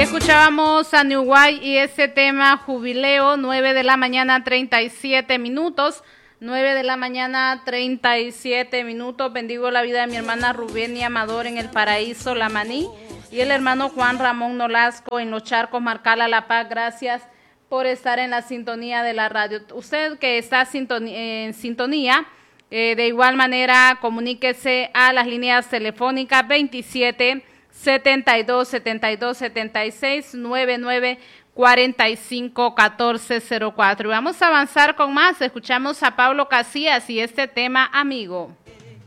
escuchábamos a New White y ese tema Jubileo, 9 de la mañana 37 minutos. 9 de la mañana 37 minutos. Bendigo la vida de mi hermana Rubén y Amador en el Paraíso, La Maní, y el hermano Juan Ramón Nolasco en Los Charcos, Marcala, La Paz. Gracias por estar en la sintonía de la radio. Usted que está en sintonía, de igual manera comuníquese a las líneas telefónicas 27 72 72 76 99 45 14 04. Vamos a avanzar con más. Escuchamos a Pablo Casillas y este tema, Amigo.